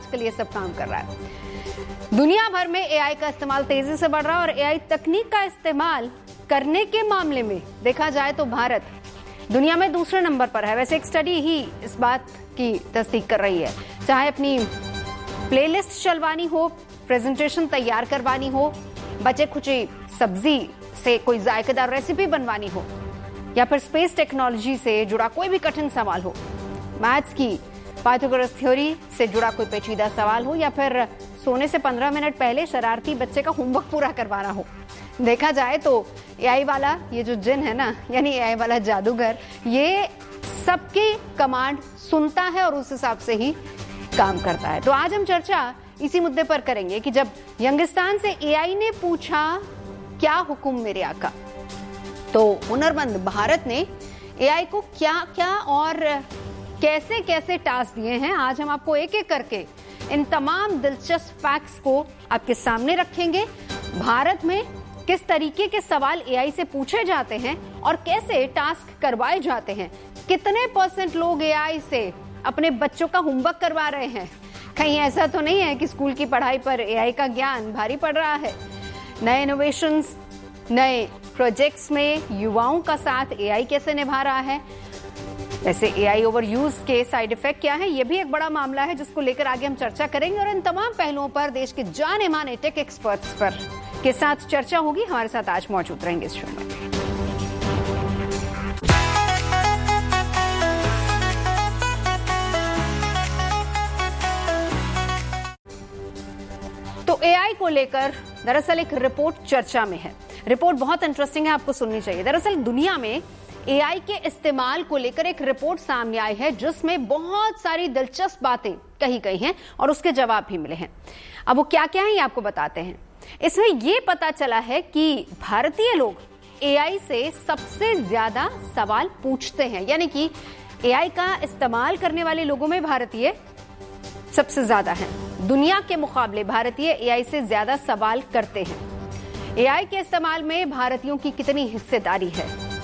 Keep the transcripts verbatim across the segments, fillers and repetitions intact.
आजकल ये सब काम कर रहा है। दुनिया भर में एआई का इस्तेमाल तेजी से बढ़ रहा है और एआई तकनीक का इस्तेमाल करने के मामले में देखा जाए तो भारत दुनिया में दूसरे नंबर पर है। वैसे एक स्टडी ही इस बात की तस्दीक कर रही है। चाहे अपनी प्लेलिस्ट चलवानी हो, प्रेजेंटेशन तैयार करवानी हो, बचे खुची सब्जी से कोई जायकेदार रेसिपी बनवानी हो, या फिर स्पेस टेक्नोलॉजी से जुड़ा कोई भी कठिन सवाल हो, मैथ्स की पाइथागोरस थ्योरी से जुड़ा कोई पेचीदा सवाल हो, या फिर सोने से पंद्रह मिनट पहले शरारती बच्चे का होमवर्क पूरा करवाना हो, देखा जाए तो एआई वाला ये जो जिन है ना, यानी एआई वाला जादूगर, ये सबकी कमांड सुनता है और उस हिसाब से ही काम करता है। तो आज हम चर्चा इसी मुद्दे पर करेंगे कि जब यंगिस्तान से एआई ने पूछा क्या हुक्म मेरे आका, तो हुनरमंद भारत ने एआई को क्या क्या और कैसे कैसे टास्क दिए हैं। आज हम आपको एक एक करके इन तमाम दिलचस्प फैक्ट्स को आपके सामने रखेंगे। भारत में किस तरीके के सवाल एआई से पूछे जाते हैं और कैसे टास्क करवाए जाते हैं, कितने परसेंट लोग एआई से अपने बच्चों का होमवर्क करवा रहे हैं। कहीं ऐसा तो नहीं है कि स्कूल की पढ़ाई पर एआई का ज्ञान भारी पड़ रहा है। नए इनोवेशंस, नए प्रोजेक्ट्स में युवाओं का साथ एआई कैसे निभा रहा है। वैसे एआई ओवर यूज के साइड इफेक्ट क्या है, यह भी एक बड़ा मामला है जिसको लेकर आगे हम चर्चा करेंगे और इन तमाम पहलुओं पर देश के जाने माने टेक एक्सपर्ट्स पर के साथ चर्चा होगी। हमारे साथ आज मौजूद रहेंगे इस शो में। तो एआई को लेकर दरअसल एक रिपोर्ट चर्चा में है। रिपोर्ट बहुत इंटरेस्टिंग है, आपको सुननी चाहिए। दरअसल दुनिया में एआई के इस्तेमाल को लेकर एक रिपोर्ट सामने आई है जिसमें बहुत सारी दिलचस्प बातें कही गई हैं और उसके जवाब भी मिले हैं। अब वो क्या क्या है ये आपको बताते हैं। इसमें यह पता चला है कि भारतीय लोग एआई से सबसे ज्यादा सवाल पूछते हैं, यानी कि एआई का इस्तेमाल करने वाले लोगों में भारतीय सबसे ज्यादा हैं। दुनिया के मुकाबले भारतीय एआई से ज्यादा सवाल करते हैं। एआई के इस्तेमाल में भारतीयों की कितनी हिस्सेदारी है।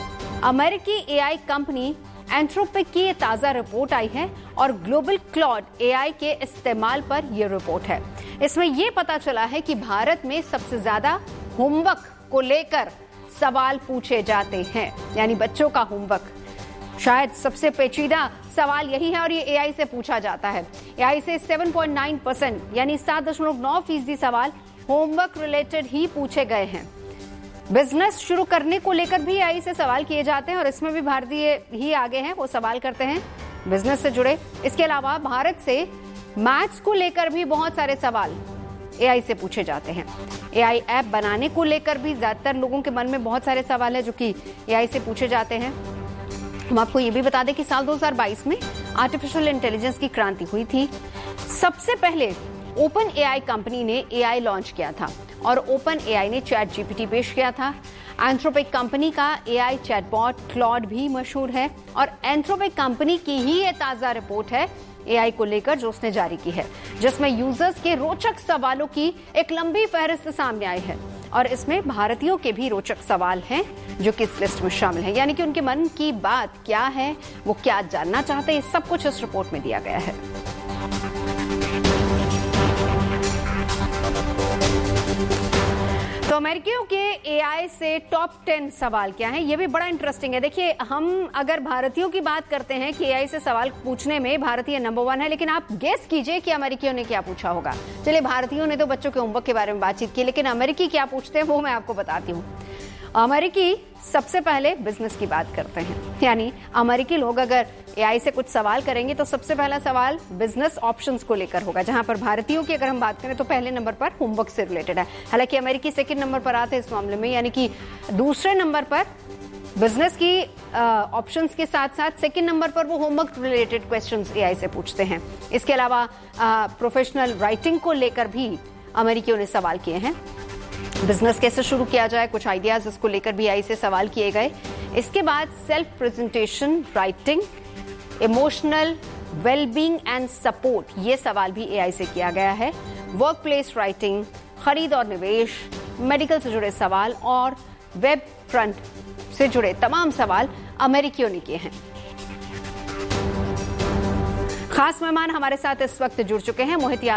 अमेरिकी एआई कंपनी एंथ्रोपिक की ताजा रिपोर्ट आई है और ग्लोबल क्लॉड एआई के इस्तेमाल पर यह रिपोर्ट है। इसमें यह पता चला है कि भारत में सबसे ज्यादा होमवर्क को लेकर सवाल पूछे जाते हैं, यानी बच्चों का होमवर्क। शायद सबसे पेचीदा सवाल यही है और ये एआई से पूछा जाता है। एआई से सात पॉइंट नौ परसेंट यानी सात दशमलव नौ फीसदी सवाल होमवर्क रिलेटेड ही पूछे गए हैं। बिजनेस शुरू करने को लेकर भी एआई से सवाल किए जाते हैं और इसमें भी भारतीय ही आगे हैं, वो सवाल करते हैं बिजनेस से जुड़े। इसके अलावा भारत से मैथ्स को लेकर भी बहुत सारे सवाल एआई से पूछे जाते हैं। एआई ऐप बनाने को लेकर भी ज्यादातर लोगों के मन में बहुत सारे सवाल है जो कि एआई से पूछे जाते हैं। हम आपको ये भी बता दें कि साल दो हज़ार बाईस में आर्टिफिशियल इंटेलिजेंस की क्रांति हुई थी। सबसे पहले ओपन एआई कंपनी ने एआई लॉन्च किया था और ओपन एआई ने चैट जीपीटी पेश किया था। एंथ्रोपिक कंपनी का एआई चैटबॉट क्लॉड भी मशहूर है और एंथ्रोपिक कंपनी की ही ये ताजा रिपोर्ट है एआई को लेकर जो उसने जारी की है, जिसमें यूजर्स के रोचक सवालों की एक लंबी फहरिस्त सामने आई है और इसमें भारतीयों के भी रोचक सवाल हैं जो कि इस लिस्ट में शामिल हैं, यानी कि उनके मन की बात क्या है, वो क्या जानना चाहते हैं, सब कुछ इस रिपोर्ट में दिया गया है। तो अमेरिकियों के एआई से टॉप टेन सवाल क्या हैं, ये भी बड़ा इंटरेस्टिंग है। देखिए, हम अगर भारतीयों की बात करते हैं कि एआई से सवाल पूछने में भारतीय नंबर वन है, लेकिन आप गेस कीजिए कि अमेरिकियों ने क्या पूछा होगा। चलिए, भारतीयों ने तो बच्चों के होमवर्क के बारे में बातचीत की, लेकिन अमेरिकी क्या पूछते हैं वो मैं आपको बताती हूँ। अमेरिकी सबसे पहले बिजनेस की बात करते हैं, यानी अमेरिकी लोग अगर एआई से कुछ सवाल करेंगे तो सबसे पहला सवाल बिजनेस ऑप्शंस को लेकर होगा, जहां पर भारतीयों की अगर हम बात करें तो पहले नंबर पर होमवर्क से रिलेटेड है। हालांकि अमेरिकी सेकंड नंबर पर आते हैं इस मामले में, यानी कि दूसरे नंबर पर बिजनेस की ऑप्शंस के साथ साथ सेकंड नंबर पर वो होमवर्क रिलेटेड क्वेश्चंस एआई से पूछते हैं। इसके अलावा प्रोफेशनल राइटिंग को लेकर भी अमेरिकियों ने सवाल किए हैं। बिजनेस कैसे शुरू किया जाए, कुछ आइडियाज इसको लेकर भी एआई से सवाल किए गए। इसके बाद self presentation writing, emotional wellbeing and support, ये सवाल भी एआई से किया गया है। वर्क प्लेस राइटिंग, खरीद और निवेश, मेडिकल से जुड़े सवाल और वेब फ्रंट से जुड़े तमाम सवाल अमेरिकियों ने किए हैं। खास मेहमान हमारे साथ इस वक्त जुड़ चुके हैं। मोहित